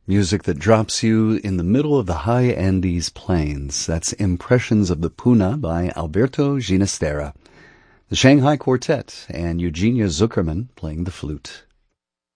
Music that drops you in the middle of the high Andes plains. That's Impressions of the Puna by Alberto Ginastera. The Shanghai Quartet and Eugenia Zuckerman playing the flute.